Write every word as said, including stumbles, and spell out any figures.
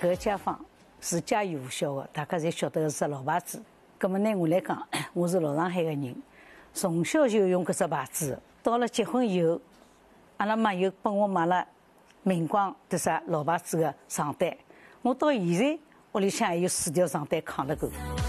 搿个街坊是家喻户晓的，大家侪晓得是只老牌子。葛么呢，我来讲，我是老上海个人，从小就用搿只牌子。到了结婚以后，阿拉妈又帮我买了明光迭啥老牌子个床单，我到现在屋里向还有四条床单扛了够。